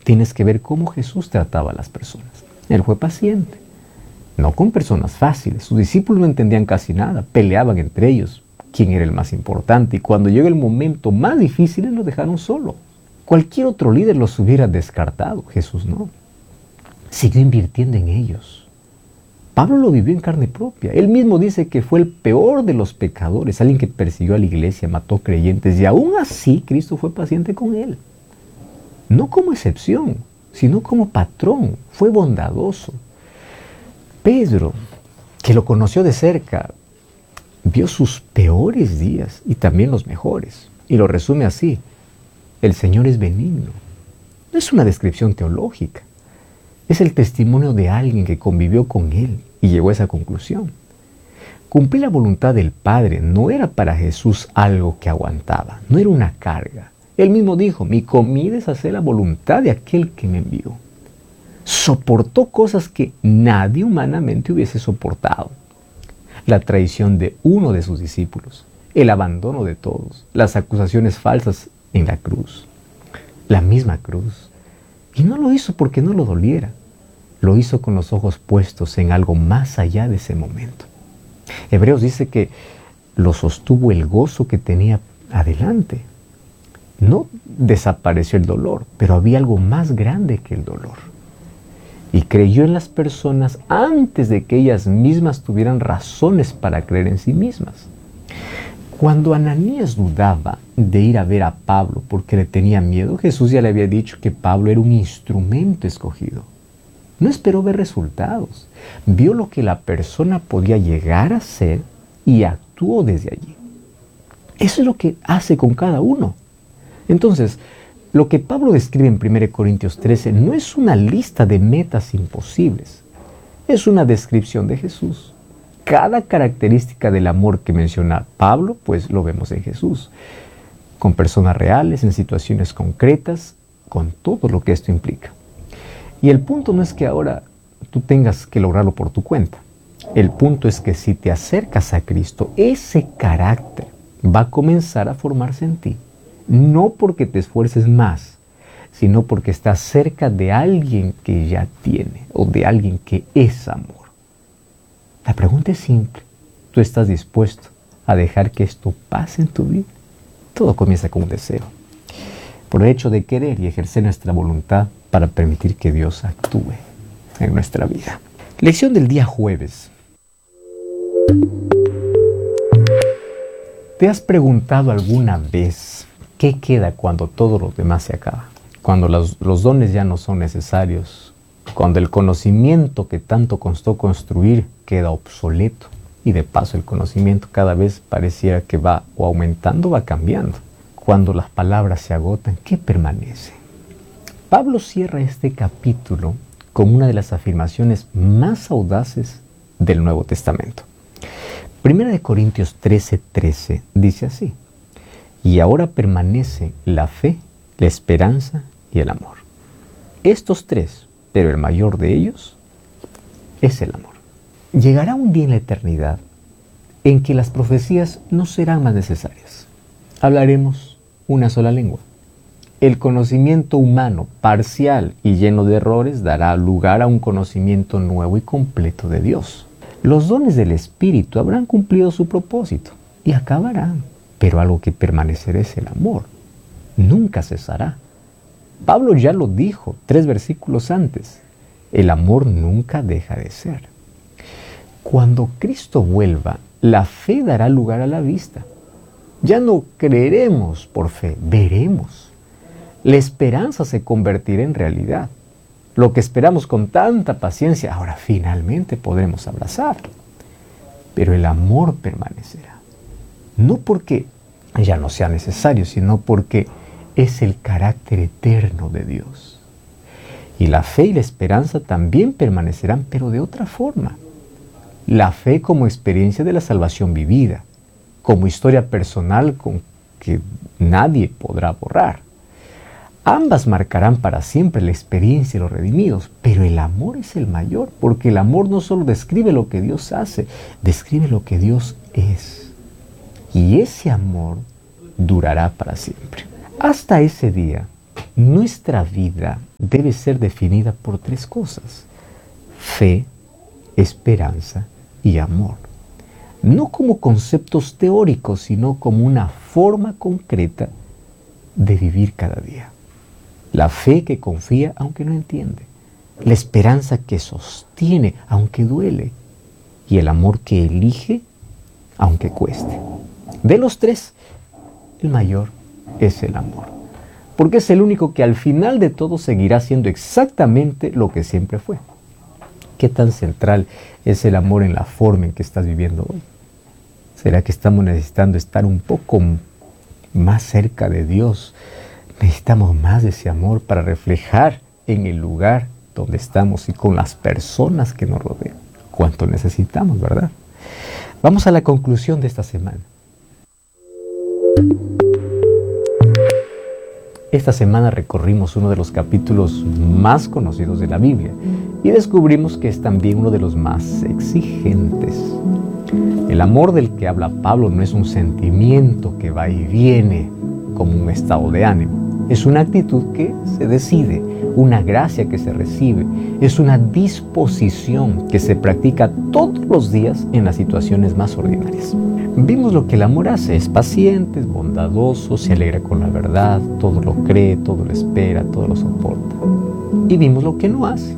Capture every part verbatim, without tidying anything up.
tienes que ver cómo Jesús trataba a las personas. Él fue paciente, no con personas fáciles. Sus discípulos no entendían casi nada, peleaban entre ellos quién era el más importante, y cuando llegó el momento más difícil, los dejaron solo. Cualquier otro líder los hubiera descartado, Jesús no. Siguió invirtiendo en ellos. Pablo lo vivió en carne propia. Él mismo dice que fue el peor de los pecadores, alguien que persiguió a la iglesia, mató creyentes, y aún así Cristo fue paciente con él. No como excepción, sino como patrón. Fue bondadoso. Pedro, que lo conoció de cerca, vio sus peores días y también los mejores. Y lo resume así: el Señor es benigno. No es una descripción teológica. Es el testimonio de alguien que convivió con Él y llegó a esa conclusión. Cumplir la voluntad del Padre no era para Jesús algo que aguantaba, no era una carga. Él mismo dijo: mi comida es hacer la voluntad de aquel que me envió. Soportó cosas que nadie humanamente hubiese soportado. La traición de uno de sus discípulos, el abandono de todos, las acusaciones falsas en la cruz, la misma cruz. Y no lo hizo porque no lo doliera, lo hizo con los ojos puestos en algo más allá de ese momento. Hebreos dice que lo sostuvo el gozo que tenía adelante. No desapareció el dolor, pero había algo más grande que el dolor. Y creyó en las personas antes de que ellas mismas tuvieran razones para creer en sí mismas. Cuando Ananías dudaba de ir a ver a Pablo porque le tenía miedo, Jesús ya le había dicho que Pablo era un instrumento escogido. No esperó ver resultados. Vio lo que la persona podía llegar a ser y actuó desde allí. Eso es lo que hace con cada uno. Entonces, lo que Pablo describe en primera Corintios trece no es una lista de metas imposibles. Es una descripción de Jesús. Cada característica del amor que menciona Pablo, pues lo vemos en Jesús. Con personas reales, en situaciones concretas, con todo lo que esto implica. Y el punto no es que ahora tú tengas que lograrlo por tu cuenta. El punto es que si te acercas a Cristo, ese carácter va a comenzar a formarse en ti. No porque te esfuerces más, sino porque estás cerca de alguien que ya tiene o de alguien que es amor. La pregunta es simple. ¿Tú estás dispuesto a dejar que esto pase en tu vida? Todo comienza con un deseo. Por el hecho de querer y ejercer nuestra voluntad para permitir que Dios actúe en nuestra vida. Lección del día jueves. ¿Te has preguntado alguna vez qué queda cuando todo lo demás se acaba? Cuando los, los dones ya no son necesarios, cuando el conocimiento que tanto costó construir queda obsoleto y de paso el conocimiento cada vez pareciera que va o aumentando o va cambiando. Cuando las palabras se agotan, ¿qué permanece? Pablo cierra este capítulo con una de las afirmaciones más audaces del Nuevo Testamento. Primera de Corintios trece, trece dice así: y ahora permanece la fe, la esperanza y el amor. Estos tres, pero el mayor de ellos es el amor. Llegará un día en la eternidad en que las profecías no serán más necesarias. Hablaremos una sola lengua. El conocimiento humano parcial y lleno de errores dará lugar a un conocimiento nuevo y completo de Dios. Los dones del Espíritu habrán cumplido su propósito y acabarán, pero algo que permanecerá es el amor. Nunca cesará. Pablo ya lo dijo tres versículos antes. El amor nunca deja de ser. Cuando Cristo vuelva, la fe dará lugar a la vista. Ya no creeremos por fe, veremos. La esperanza se convertirá en realidad. Lo que esperamos con tanta paciencia, ahora finalmente podremos abrazar. Pero el amor permanecerá. No porque ya no sea necesario, sino porque es el carácter eterno de Dios. Y la fe y la esperanza también permanecerán, pero de otra forma. La fe como experiencia de la salvación vivida, como historia personal con que nadie podrá borrar. Ambas marcarán para siempre la experiencia de los redimidos, pero el amor es el mayor, porque el amor no solo describe lo que Dios hace, describe lo que Dios es. Y ese amor durará para siempre. Hasta ese día, Nuestra vida debe ser definida por tres cosas: fe, esperanza y amor. No como conceptos teóricos, sino como una forma concreta de vivir cada día. La fe que confía aunque no entiende. La esperanza que sostiene aunque duele. Y el amor que elige aunque cueste. De los tres, el mayor es el amor. Porque es el único que al final de todo seguirá siendo exactamente lo que siempre fue. ¿Qué tan central es el amor en la forma en que estás viviendo hoy? ¿Será que estamos necesitando estar un poco más cerca de Dios? Necesitamos más de ese amor para reflejar en el lugar donde estamos y con las personas que nos rodean. ¿Cuánto necesitamos, verdad? Vamos a la conclusión de esta semana. Esta semana recorrimos uno de los capítulos más conocidos de la Biblia y descubrimos que es también uno de los más exigentes. El amor del que habla Pablo no es un sentimiento que va y viene como un estado de ánimo. Es una actitud que se decide, una gracia que se recibe, es una disposición que se practica todos los días en las situaciones más ordinarias. Vimos lo que el amor hace: es paciente, es bondadoso, se alegra con la verdad, todo lo cree, todo lo espera, todo lo soporta. Y vimos lo que no hace: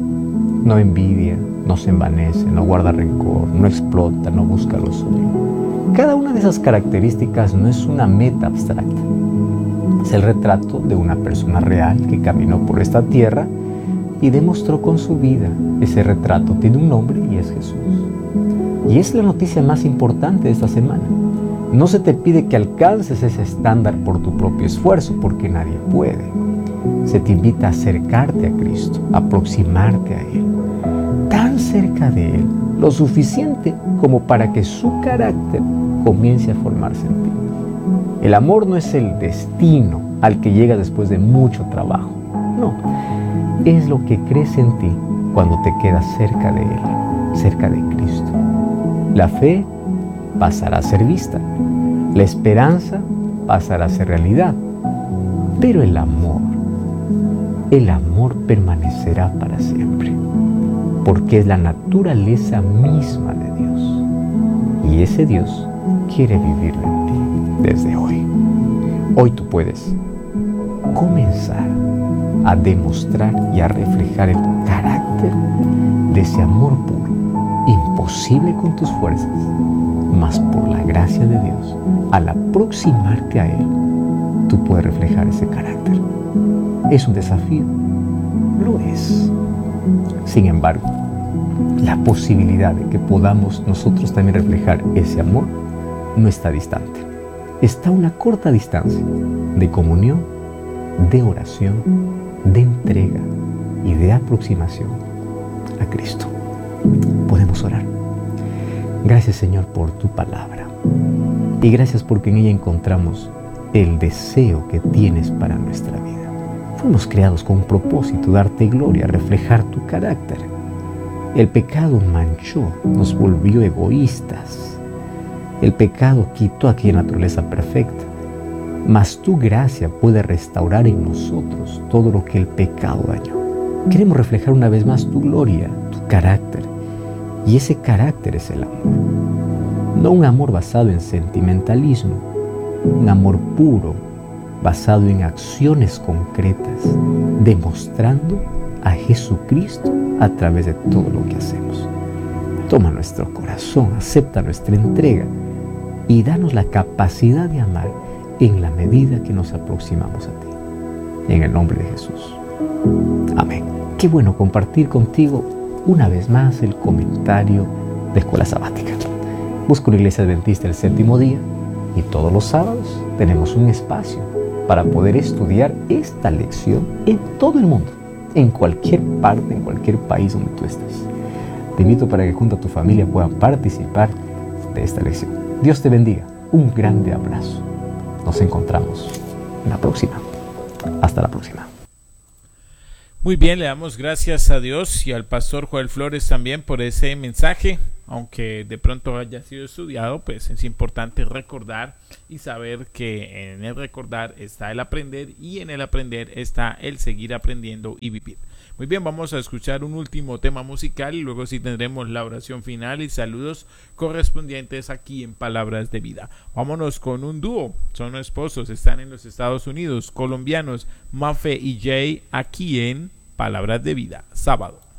no envidia, no se envanece, no guarda rencor, no explota, no busca lo suyo. Cada una de esas características no es una meta abstracta. Es el retrato de una persona real que caminó por esta tierra y demostró con su vida. Ese retrato tiene un nombre y es Jesús. Y es la noticia más importante de esta semana. No se te pide que alcances ese estándar por tu propio esfuerzo, porque nadie puede. Se te invita a acercarte a Cristo, a aproximarte a Él, tan cerca de Él, lo suficiente como para que su carácter comience a formarse en ti. El amor no es el destino al que llegas después de mucho trabajo. No, es lo que crece en ti cuando te quedas cerca de Él, cerca de Cristo. La fe pasará a ser vista, la esperanza pasará a ser realidad, pero el amor, el amor permanecerá para siempre, porque es la naturaleza misma de Dios. Y ese Dios quiere vivir en ti desde hoy. Hoy tú puedes comenzar a demostrar y a reflejar el carácter de ese amor puro, imposible con tus fuerzas, mas por la gracia de Dios, al aproximarte a Él, tú puedes reflejar ese carácter. ¿Es un desafío? Lo es. Sin embargo, la posibilidad de que podamos nosotros también reflejar ese amor no está distante. Está a una corta distancia de comunión, de oración, de entrega y de aproximación a Cristo. Podemos orar. Gracias, Señor, por tu palabra. Y gracias porque en ella encontramos el deseo que tienes para nuestra vida. Fuimos creados con un propósito: darte gloria, reflejar tu carácter. El pecado manchó, nos volvió egoístas. El pecado quitó aquella naturaleza perfecta. Mas tu gracia puede restaurar en nosotros todo lo que el pecado dañó. Queremos reflejar una vez más tu gloria, tu carácter. Y ese carácter es el amor. No un amor basado en sentimentalismo, un amor puro, basado en acciones concretas, demostrando a Jesucristo a través de todo lo que hacemos. Toma nuestro corazón, acepta nuestra entrega y danos la capacidad de amar en la medida que nos aproximamos a ti. En el nombre de Jesús. Amén. Qué bueno compartir contigo una vez más el comentario de Escuela Sabática. Busco una iglesia adventista el séptimo día y todos los sábados tenemos un espacio para poder estudiar esta lección en todo el mundo, en cualquier parte, en cualquier país donde tú estés. Te invito para que junto a tu familia puedan participar de esta lección. Dios te bendiga. Un grande abrazo. Nos encontramos en la próxima. Hasta la próxima. Muy bien, le damos gracias a Dios y al pastor Joel Flores también por ese mensaje. aunque de pronto haya sido estudiado, pues es importante recordar y saber que en el recordar está el aprender y en el aprender está el seguir aprendiendo y vivir. Muy bien, vamos a escuchar un último tema musical y luego sí tendremos la oración final y saludos correspondientes aquí en Palabras de Vida. Vámonos con un dúo, son esposos, están en los Estados Unidos, colombianos, Mafe y Jay, aquí en Palabras de Vida, sábado.